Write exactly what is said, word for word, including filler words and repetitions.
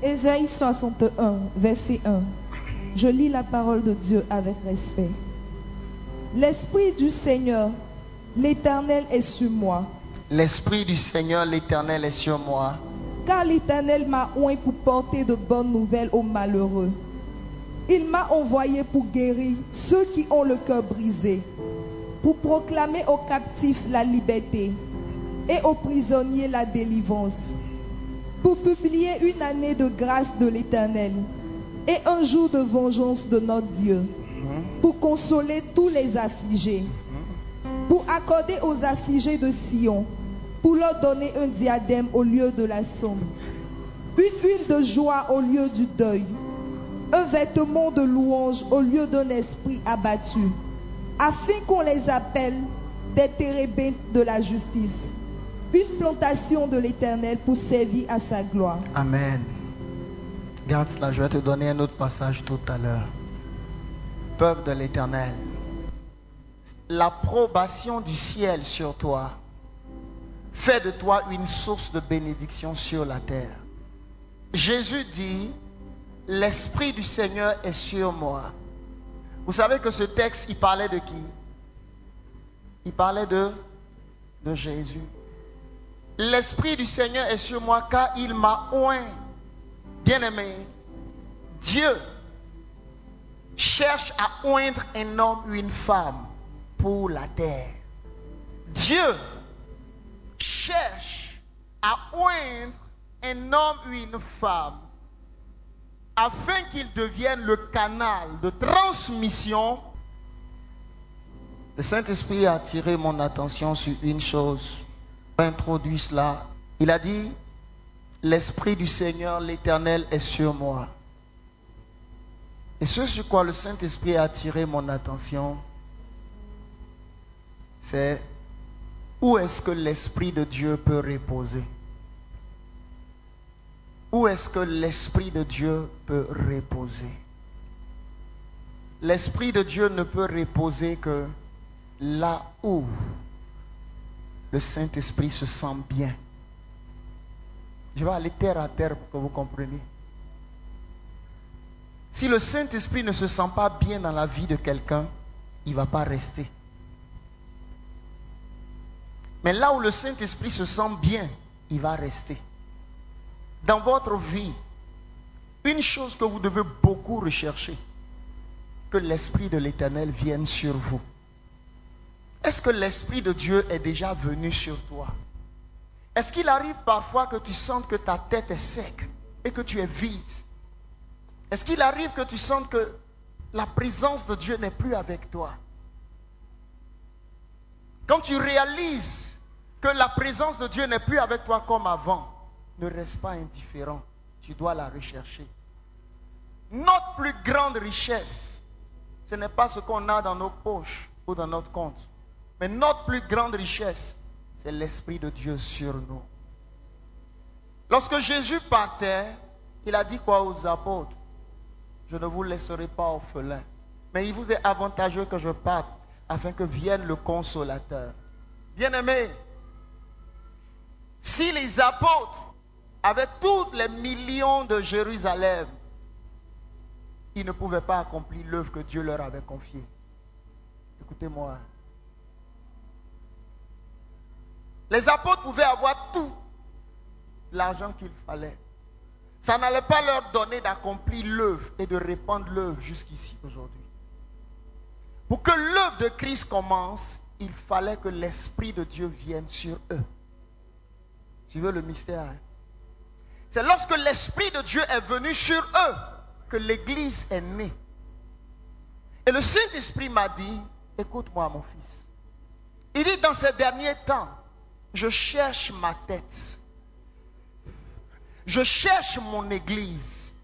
Ésaïe soixante et un, verset un. Je lis la parole de Dieu avec respect. L'Esprit du Seigneur, l'Éternel est sur moi. L'Esprit du Seigneur, l'Éternel est sur moi. Car l'Éternel m'a oint pour porter de bonnes nouvelles aux malheureux. Il m'a envoyé pour guérir ceux qui ont le cœur brisé, pour proclamer aux captifs la liberté et aux prisonniers la délivrance, pour publier une année de grâce de l'Éternel et un jour de vengeance de notre Dieu, pour consoler tous les affligés, pour accorder aux affligés de Sion, pour leur donner un diadème au lieu de la somme, une huile de joie au lieu du deuil, un vêtement de louange au lieu d'un esprit abattu, afin qu'on les appelle des térébintes de la justice, une plantation de l'Éternel pour servir à sa gloire. Amen. Garde cela, je vais te donner un autre passage tout à l'heure. Peuple de l'Éternel, l'approbation du ciel sur toi fait de toi une source de bénédiction sur la terre. Jésus dit, l'Esprit du Seigneur est sur moi. Vous savez que ce texte, il parlait de qui? Il parlait de, de Jésus. L'Esprit du Seigneur est sur moi car il m'a oint. Bien-aimé, Dieu cherche à oindre un homme ou une femme pour la terre. Dieu cherche à oindre un homme ou une femme afin qu'il devienne le canal de transmission. Le Saint-Esprit a attiré mon attention sur une chose. Introduit cela. Il a dit, l'Esprit du Seigneur, l'Éternel est sur moi. Et ce sur quoi le Saint-Esprit a attiré mon attention, c'est où est-ce que l'Esprit de Dieu peut reposer? Où est-ce que l'Esprit de Dieu peut reposer? L'Esprit de Dieu ne peut reposer que là où le Saint-Esprit se sent bien. Je vais aller terre à terre pour que vous compreniez. Si le Saint-Esprit ne se sent pas bien dans la vie de quelqu'un, il ne va pas rester. Mais là où le Saint-Esprit se sent bien, il va rester. Dans votre vie, une chose que vous devez beaucoup rechercher, que l'Esprit de l'Éternel vienne sur vous. Est-ce que l'Esprit de Dieu est déjà venu sur toi? Est-ce qu'il arrive parfois que tu sentes que ta tête est sec et que tu es vide? Est-ce qu'il arrive que tu sentes que la présence de Dieu n'est plus avec toi? Quand tu réalises que la présence de Dieu n'est plus avec toi comme avant, ne reste pas indifférent. Tu dois la rechercher. Notre plus grande richesse, ce n'est pas ce qu'on a dans nos poches ou dans notre compte. Mais notre plus grande richesse, c'est l'Esprit de Dieu sur nous. Lorsque Jésus partait, il a dit quoi aux apôtres? Je ne vous laisserai pas orphelins, mais il vous est avantageux que je parte afin que vienne le consolateur. Bien-aimés, si les apôtres avaient tous les millions de Jérusalem, ils ne pouvaient pas accomplir l'œuvre que Dieu leur avait confiée. Écoutez-moi. Les apôtres pouvaient avoir tout l'argent qu'il fallait. Ça n'allait pas leur donner d'accomplir l'œuvre et de répandre l'œuvre jusqu'ici aujourd'hui. Pour que l'œuvre de Christ commence, il fallait que l'Esprit de Dieu vienne sur eux. Tu veux le mystère? Hein? C'est lorsque l'Esprit de Dieu est venu sur eux que l'Église est née. Et le Saint-Esprit m'a dit, écoute-moi mon fils. Il dit, dans ces derniers temps, je cherche ma tête. Je cherche mon Église.